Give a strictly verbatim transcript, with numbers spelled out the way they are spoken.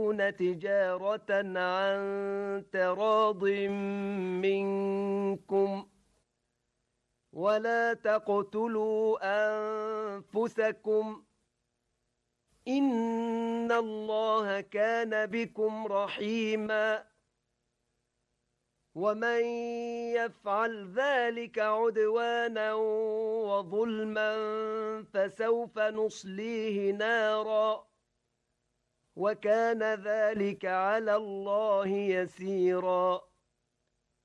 تجارة عن تراض منكم ولا تقتلوا أنفسكم إن الله كان بكم رحيما ومن يفعل ذلك عدوانا وظلما فسوف نصليه نارا وكان ذلك على الله يسيرا